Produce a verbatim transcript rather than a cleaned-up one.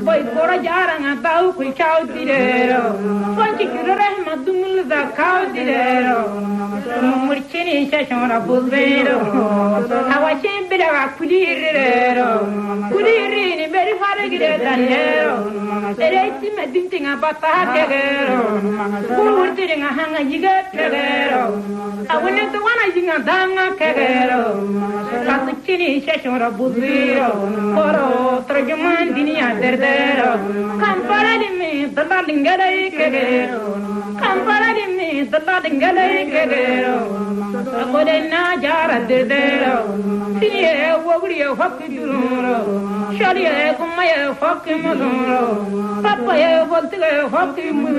boy kora jaranga bau ku chau direro fonchi kirore madumul da kau direro murchini shashora buzero hawache bira kulirero kulirini beri fare gire danero ereti medintinga bata kegero kurtiringa hanga yiga kegero awune to wana jinga danga kegero kasuchini shashora buzero koro trojuman dinia derdero kampara dimi dalla lingere kegero kampara dimi dalla lingere kegero akode na jara derdero tiye wogriye fakiduro shaliye kumaye fakimuro papaye faktiye fakim